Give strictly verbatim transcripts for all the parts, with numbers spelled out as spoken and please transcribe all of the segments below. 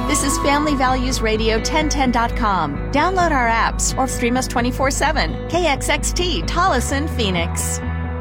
This is Family Values Radio ten ten dot com. Download our apps or stream us twenty-four seven. K X X T, Tolleson, Phoenix.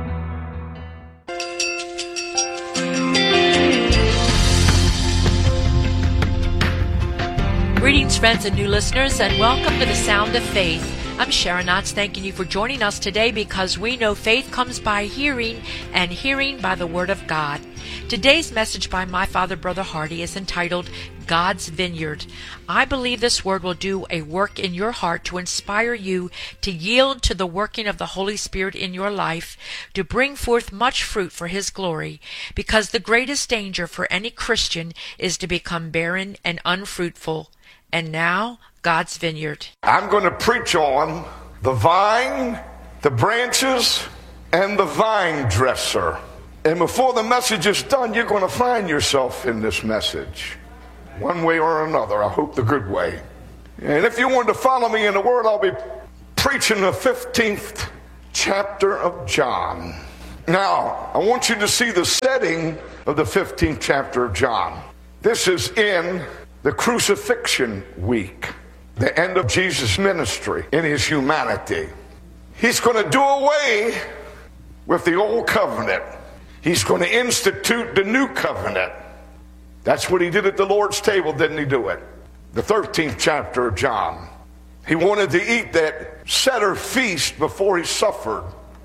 Greetings, friends and new listeners, and welcome to the Sound of Faith. I'm Sharon Knotts, thanking you for joining us today because we know faith comes by hearing, and hearing by the Word of God. Today's message by my father, Brother Hardy, is entitled God's Vineyard. I believe this word will do a work in your heart to inspire you to yield to the working of the Holy Spirit in your life, to bring forth much fruit for His glory, because the greatest danger for any Christian is to become barren and unfruitful. And now, God's Vineyard. I'm going to preach on the vine, the branches, and the vine dresser. And before the message is done, you're going to find yourself in this message, one way or another. I hope the good way. And if you want to follow me in the Word, I'll be preaching the fifteenth chapter of John. Now, I want you to see the setting of the fifteenth chapter of John. This is in the crucifixion week, the end of Jesus' ministry in His humanity. He's going to do away with the old covenant. He's going to institute the new covenant. That's what He did at the Lord's table, didn't He do it? The thirteenth chapter of John. He wanted to eat that Seder feast before He suffered.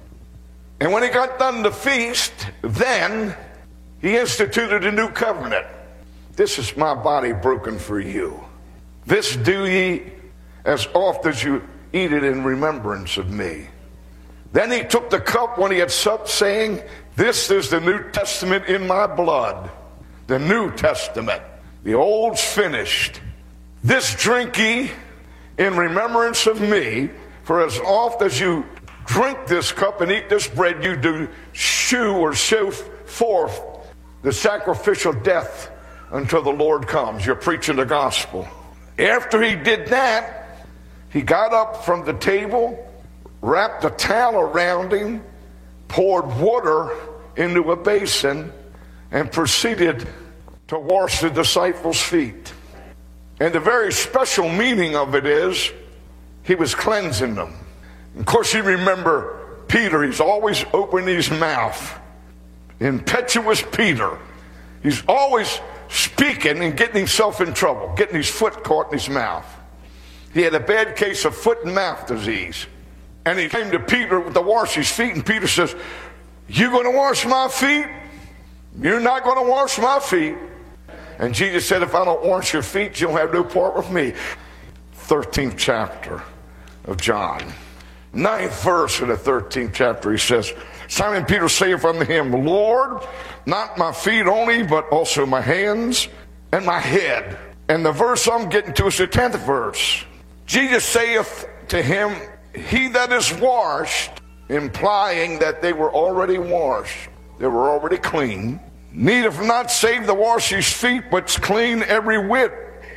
And when He got done the feast, then He instituted a new covenant. This is my body broken for you. This do ye as oft as you eat it in remembrance of me. Then He took the cup when He had supped, saying, this is the New Testament in my blood. The New Testament. The old's finished. This drink ye in remembrance of me, for as oft as you drink this cup and eat this bread, you do shew or show forth the sacrificial death until the Lord comes. You're preaching the gospel. After He did that, He got up from the table, wrapped a towel around Him, poured water into a basin, and proceeded to wash the disciples' feet. And the very special meaning of it is He was cleansing them. Of course, you remember Peter. He's always opening his mouth. Impetuous Peter. He's always speaking and getting himself in trouble, getting his foot caught in his mouth. He had a bad case of foot and mouth disease. And he came to Peter to wash his feet, and Peter says, you going to wash my feet? You're not going to wash my feet. And Jesus said, if I don't wash your feet, you'll have no part with me. thirteenth chapter of John. Ninth verse of the thirteenth chapter, he says, Simon Peter saith unto him, Lord, not my feet only, but also my hands and my head. And the verse I'm getting to is the tenth verse. Jesus saith to him, he that is washed, implying that they were already washed, they were already clean, needeth not save to wash his feet, but clean every whit.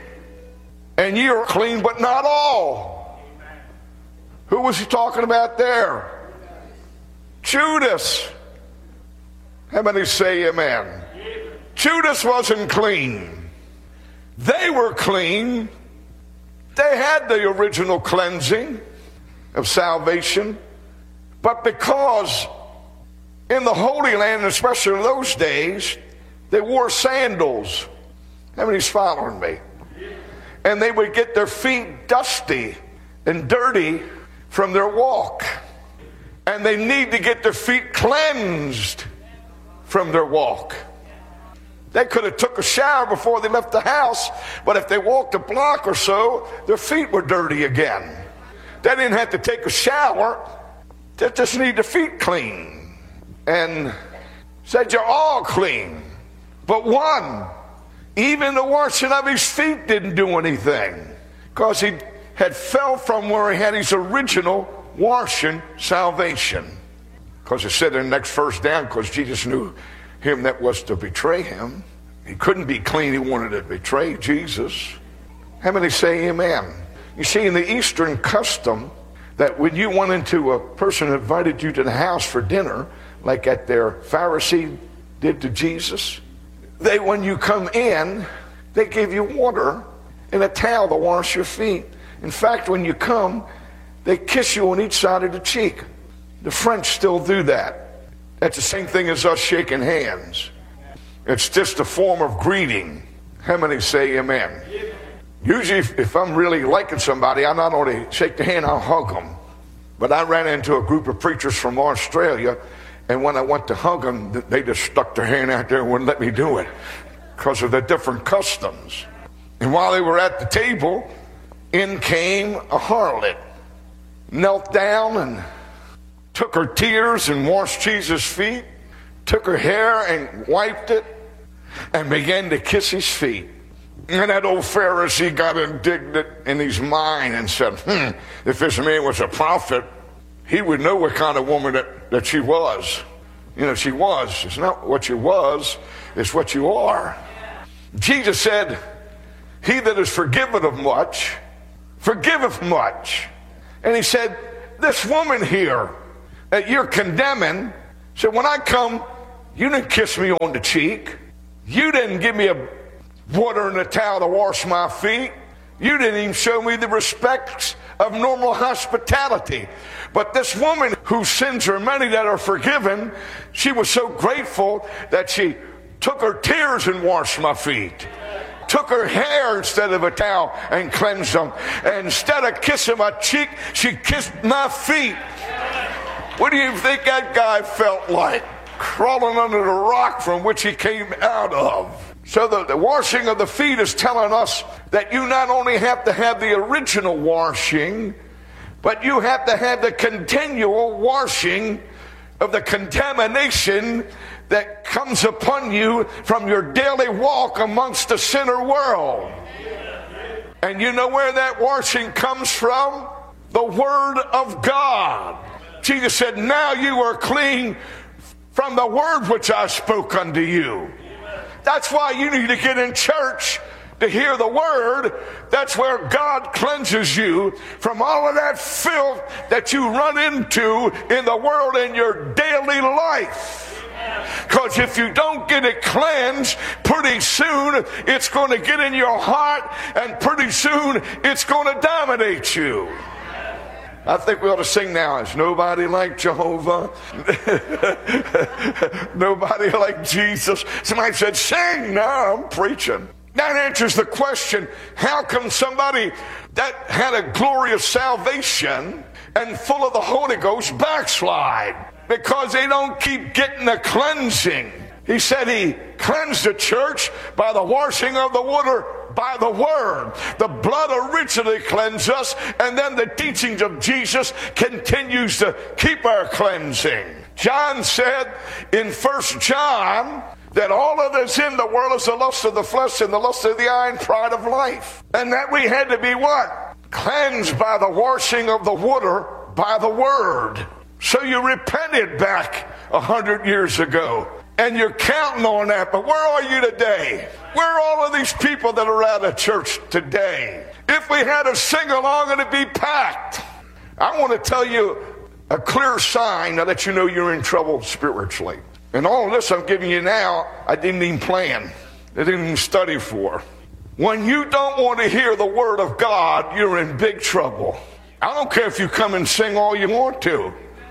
And ye are clean, but not all. Who was he talking about there? Judas. How many say amen? Judas wasn't clean. They were clean. They had the original cleansing of salvation. But because in the Holy Land, especially in those days, they wore sandals. How many's following me? And they would get their feet dusty and dirty from their walk. And they need to get their feet cleansed from their walk. They could have took a shower before they left the house, but if they walked a block or so, their feet were dirty again. They didn't have to take a shower. They just need their feet clean. And said, you're all clean, but one. Even the washing of his feet didn't do anything, because he had fell from where he had his original washing salvation. Because it said in the next verse down, because Jesus knew him that was to betray him. He couldn't be clean. He wanted to betray Jesus. How many say amen? You see, in the Eastern custom, that when you went into a person who invited you to the house for dinner, like at their Pharisee did to Jesus, they, when you come in, they gave you water and a towel to wash your feet. In fact, when you come, they kiss you on each side of the cheek. The French still do that. That's the same thing as us shaking hands. It's just a form of greeting. How many say amen? Usually, if I'm really liking somebody, I not only shake the hand, I'll hug them. But I ran into a group of preachers from Australia, and when I went to hug them, they just stuck their hand out there and wouldn't let me do it because of the different customs. And while they were at the table, in came a harlot, knelt down and took her tears and washed Jesus' feet, took her hair and wiped it, and began to kiss his feet. And that old Pharisee got indignant in his mind and said, hmm, if this man was a prophet, he would know what kind of woman that, that she was. You know, she was. It's not what you was, it's what you are. Jesus said, he that is forgiven of much, forgiveth much. And he said, this woman here that you're condemning, said, when I come, you didn't kiss me on the cheek. You didn't give me a water and a towel to wash my feet. You didn't even show me the respects of normal hospitality. But this woman whose sins are many that are forgiven, she was so grateful that she took her tears and washed my feet. Took her hair instead of a towel and cleansed them. And instead of kissing my cheek, she kissed my feet. What do you think that guy felt like? Crawling under the rock from which he came out of. So the, the washing of the feet is telling us that you not only have to have the original washing, but you have to have the continual washing of the contamination that comes upon you from your daily walk amongst the sinner world. And you know where that washing comes from? The Word of God. Jesus said, now you are clean from the word which I spoke unto you. That's why you need to get in church to hear the word. That's where God cleanses you from all of that filth that you run into in the world in your daily life. Because if you don't get it cleansed, pretty soon it's going to get in your heart, and pretty soon it's going to dominate you. I think we ought to sing now. It's nobody like Jehovah. Nobody like Jesus. Somebody said, sing. No, I'm preaching. That answers the question, how come somebody that had a glorious salvation and full of the Holy Ghost backslide? Because they don't keep getting the cleansing. He said he cleansed the church by the washing of the water, by the word. The blood originally cleansed us, and then the teachings of Jesus continues to keep our cleansing. John said in First John that all of this in the world is the lust of the flesh and the lust of the eye and pride of life. And that we had to be what? Cleansed by the washing of the water by the word. So you repented back a hundred years ago. And you're counting on that, but where are you today? Where are all of these people that are out of church today? If we had a sing-along, it'd be packed. I want to tell you a clear sign now that you know you're in trouble spiritually. And all of this I'm giving you now, I didn't even plan. I didn't even study for. When you don't want to hear the word of God, you're in big trouble. I don't care if you come and sing all you want to.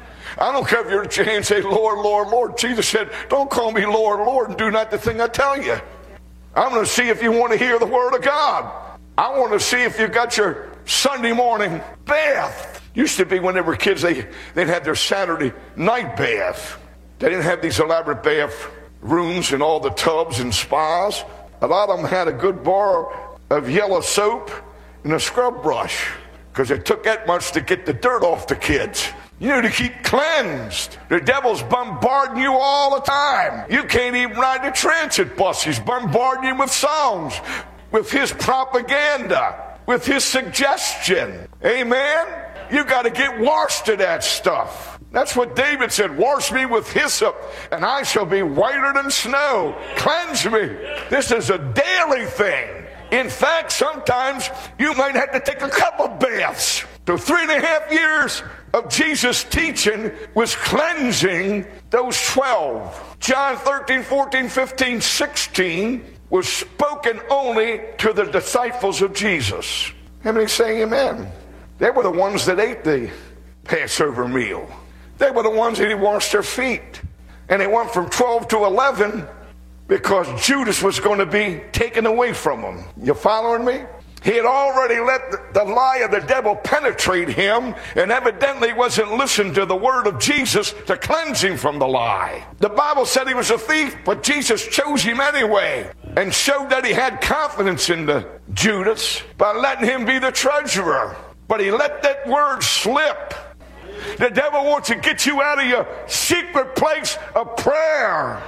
I don't care if you're at your hand and say, Lord, Lord, Lord. Jesus said, don't call me Lord, Lord, and do not the thing I tell you. I'm going to see if you want to hear the word of God. I want to see if you got your Sunday morning bath. Used to be when they were kids, they, they'd have their Saturday night bath. They didn't have these elaborate bath rooms and all the tubs and spas. A lot of them had a good bar of yellow soap and a scrub brush, because it took that much to get the dirt off the kids. You need to keep cleansed. The devil's bombarding you all the time. You can't even ride the transit bus. He's bombarding you with songs, with his propaganda, with his suggestion. Amen? You got to get washed of that stuff. That's what David said, wash me with hyssop, and I shall be whiter than snow. Cleanse me. This is a daily thing. In fact, sometimes you might have to take a couple baths. So three and a half years of Jesus' teaching was cleansing those twelve. John thirteen, fourteen, fifteen, sixteen was spoken only to the disciples of Jesus. How many say amen? They were the ones that ate the Passover meal. They were the ones that he washed their feet. And it went from twelve to eleven because Judas was going to be taken away from them. You following me? He had already let the lie of the devil penetrate him, and evidently wasn't listening to the word of Jesus to cleanse him from the lie. The Bible said he was a thief, but Jesus chose him anyway and showed that he had confidence in the Judas by letting him be the treasurer. But he let that word slip. The devil wants to get you out of your secret place of prayer,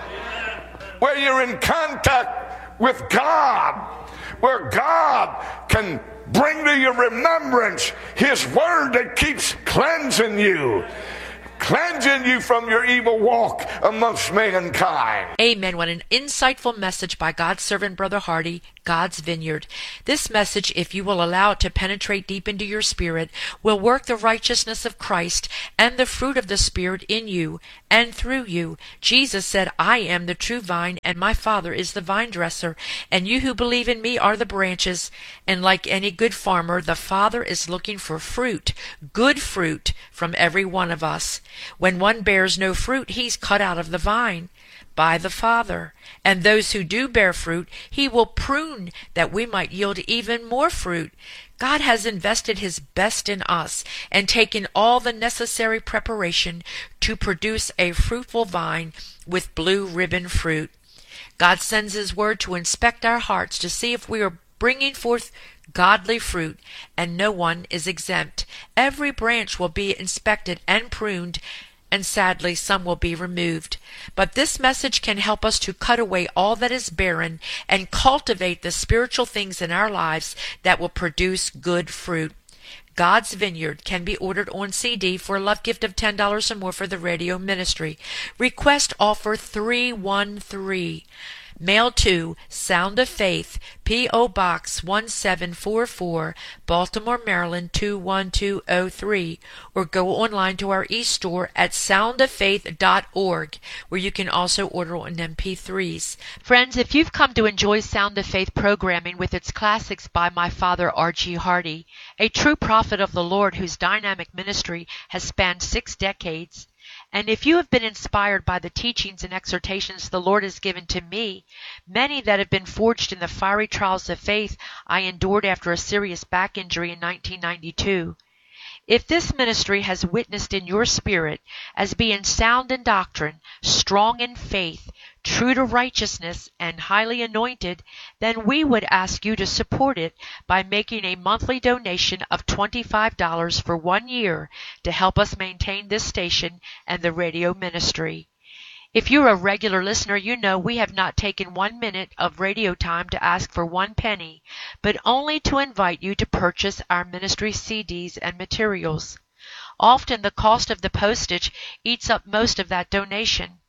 where you're in contact with God, where God can bring to your remembrance his word that keeps cleansing you, cleansing you from your evil walk amongst mankind. Amen. What an insightful message by God's servant, Brother Hardy, God's Vineyard. This message, if you will allow it to penetrate deep into your spirit, will work the righteousness of Christ and the fruit of the Spirit in you and through you. Jesus said, I am the true vine, and my Father is the vine dresser, and you who believe in me are the branches. And like any good farmer, the Father is looking for fruit, good fruit, from every one of us. When one bears no fruit, he's cut out of the vine by the Father. And those who do bear fruit, he will prune that we might yield even more fruit. God has invested his best in us and taken all the necessary preparation to produce a fruitful vine with blue ribbon fruit. God sends his word to inspect our hearts to see if we are bringing forth godly fruit, and no one is exempt. Every branch will be inspected and pruned, and sadly some will be removed. But this message can help us to cut away all that is barren and cultivate the spiritual things in our lives that will produce good fruit. God's Vineyard can be ordered on C D for a love gift of ten dollars or more for the radio ministry. Request offer three one three. Mail to Sound of Faith, P O. Box one seven four four, Baltimore, Maryland two one two oh three, or go online to our e-store at sound of faith dot org, where you can also order on M P threes. Friends, if you've come to enjoy Sound of Faith programming with its classics by my father R G Hardy, a true prophet of the Lord whose dynamic ministry has spanned six decades, and if you have been inspired by the teachings and exhortations the Lord has given to me, many that have been forged in the fiery trials of faith I endured after a serious back injury in nineteen ninety-two, if this ministry has witnessed in your spirit as being sound in doctrine, strong in faith, true to righteousness, and highly anointed, then we would ask you to support it by making a monthly donation of twenty-five dollars for one year to help us maintain this station and the radio ministry. If you're a regular listener, you know we have not taken one minute of radio time to ask for one penny, but only to invite you to purchase our ministry C Ds and materials. Often the cost of the postage eats up most of that donation.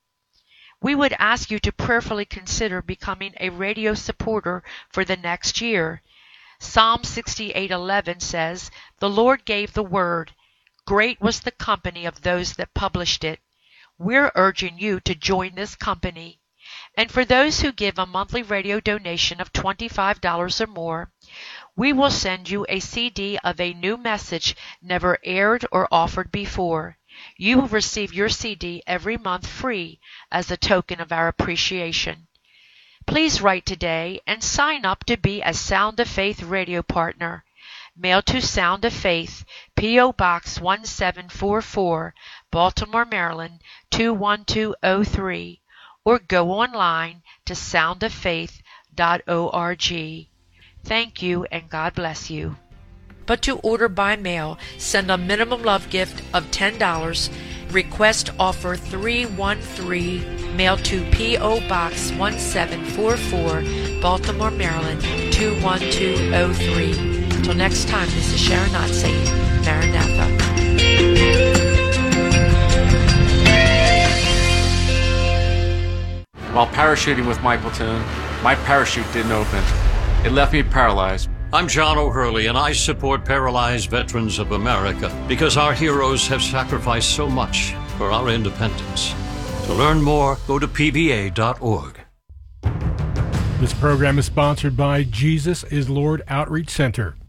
We would ask you to prayerfully consider becoming a radio supporter for the next year. Psalm sixty-eight eleven says, "The Lord gave the word. Great was the company of those that published it." We're urging you to join this company. And for those who give a monthly radio donation of twenty-five dollars or more, we will send you a C D of a new message never aired or offered before. You will receive your C D every month free as a token of our appreciation. Please write today and sign up to be a Sound of Faith radio partner. Mail to Sound of Faith, P O. Box one seven four four, Baltimore, Maryland two one two oh three, or go online to sound of faith dot org. Thank you, and God bless you. But to order by mail, send a minimum love gift of ten dollars. Request offer three one three. Mail to P O. Box one seven four four, Baltimore, Maryland two one two oh three. Until next time, this is Sharon Knott saying, Maranatha. While parachuting with my platoon, my parachute didn't open. It left me paralyzed. I'm John O'Hurley, and I support Paralyzed Veterans of America because our heroes have sacrificed so much for our independence. To learn more, go to P V A dot org. This program is sponsored by Jesus is Lord Outreach Center.